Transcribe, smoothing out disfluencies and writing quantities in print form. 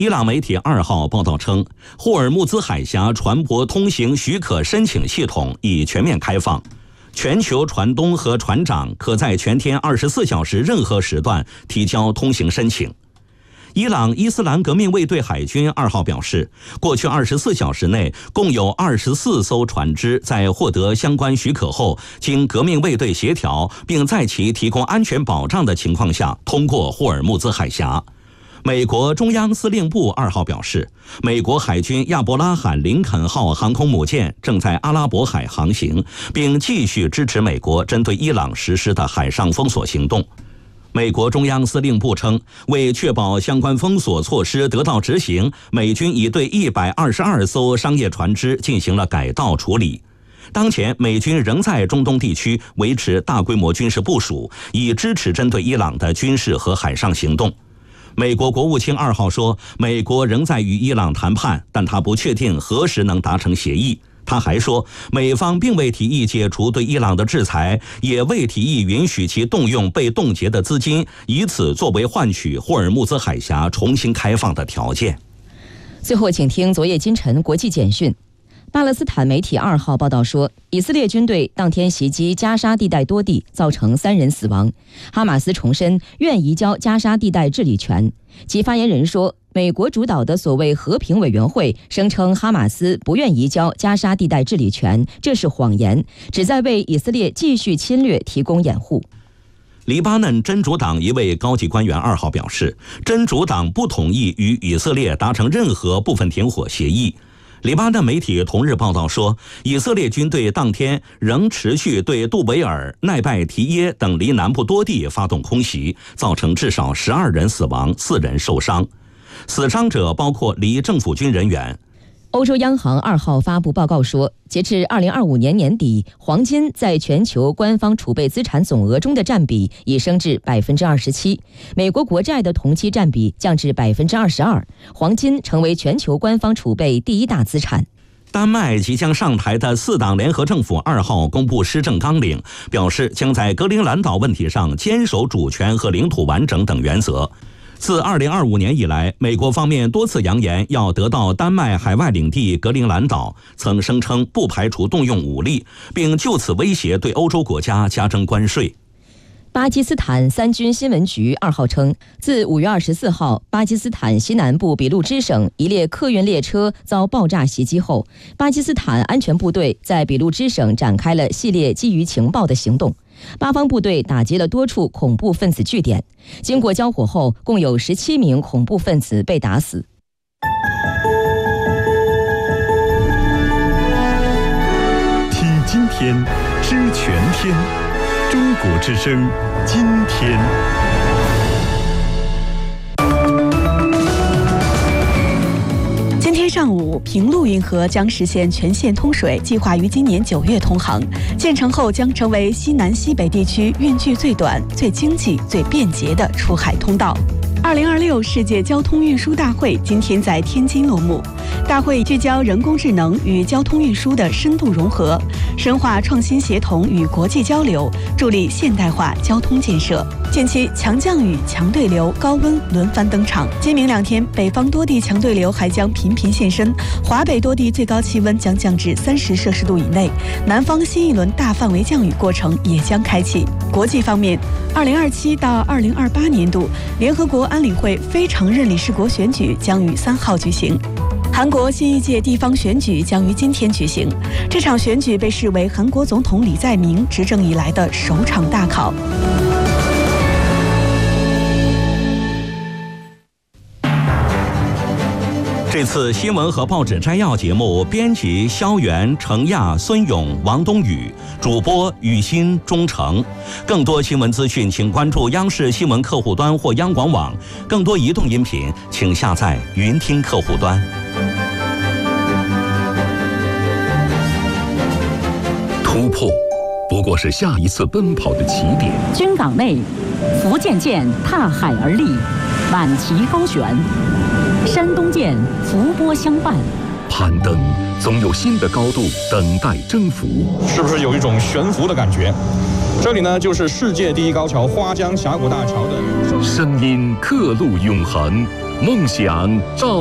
伊朗媒体2号报道称，霍尔木兹海峡船舶通行许可申请系统已全面开放，全球船东和船长可在全天24小时任何时段提交通行申请。伊朗伊斯兰革命卫队海军2号表示，过去24小时内共有24艘船只在获得相关许可后，经革命卫队协调并在其提供安全保障的情况下通过霍尔木兹海峡。美国中央司令部2号表示，美国海军亚伯拉罕·林肯号航空母舰正在阿拉伯海航行，并继续支持美国针对伊朗实施的海上封锁行动。美国中央司令部称，为确保相关封锁措施得到执行，美军已对122艘商业船只进行了改道处理。当前，美军仍在中东地区维持大规模军事部署，以支持针对伊朗的军事和海上行动。美国国务卿2号说，美国仍在与伊朗谈判，但他不确定何时能达成协议。他还说，美方并未提议解除对伊朗的制裁，也未提议允许其动用被冻结的资金，以此作为换取霍尔木兹海峡重新开放的条件。 最后，请听昨夜今晨国际简讯。巴勒斯坦媒体2号报道说，以色列军队当天袭击加沙地带多地，造成3人死亡。哈马斯重申愿移交加沙地带治理权。其发言人说，美国主导的所谓和平委员会声称哈马斯不愿移交加沙地带治理权，这是谎言，旨在为以色列继续侵略提供掩护。 黎巴嫩真主党一位高级官员2号表示，真主党不同意与以色列达成任何部分停火协议。黎巴嫩媒体同日报道说，以色列军队当天仍持续对杜维尔、奈拜提耶等离南部多地发动空袭，造成至少12人死亡，4人受伤。死伤者包括离政府军人员。 欧洲央行2号发布报告说，截至2025年年底，黄金在全球官方储备资产总额中的占比已升至27%，美国国债的同期占比降至22%，黄金成为全球官方储备第1大资产。 丹麦即将上台的4党联合政府2号公布施政纲领，表示将在格陵兰岛问题上坚守主权和领土完整等原则。自2025年以来，美国方面多次扬言要得到丹麦海外领地格陵兰岛，曾声称不排除动用武力，并就此威胁对欧洲国家加征关税。 巴基斯坦三军新闻局2号称，自5月24号巴基斯坦西南部俾路支省一列客运列车遭爆炸袭击后，巴基斯坦安全部队在俾路支省展开了系列基于情报的行动。巴方部队打击了多处恐怖分子据点，经过交火后，共有17名恐怖分子被打死。 听今天，知全天，中国之声，今天。 今天上午，平陆运河将实现全线通水，计划于今年9月通航。建成后将成为西南西北地区运距最短、最经济、最便捷的出海通道。2026世界交通运输大会今天在天津落幕。大会聚焦人工智能与交通运输的深度融合，深化创新协同与国际交流，助力现代化交通建设。近期强降雨、强对流、高温轮番登场，今明2天，北方多地强对流还将频频现身，华北多地最高气温将降至30摄氏度以内，南方新一轮大范围降雨过程也将开启。国际方面，2027到2028年度联合国安理会非常任理事国选举将于3号举行。韩国新一届地方选举将于今天举行，这场选举被视为韩国总统李在明执政以来的首场大考。 这次新闻和报纸摘要节目，编辑肖元、程亚、孙勇、王冬宇，主播雨欣、钟诚。更多新闻资讯，请关注央视新闻客户端或央广网。更多移动音频，请下载云听客户端。 突破不过是下一次奔跑的起点。 军港内，福建舰踏海而立，满旗高悬。山东舰伏波相伴， 攀登总有新的高度等待征服。 是不是有一种悬浮的感觉？这里呢，就是世界第一高桥花江峡谷大桥的声音刻录永恒， 梦想照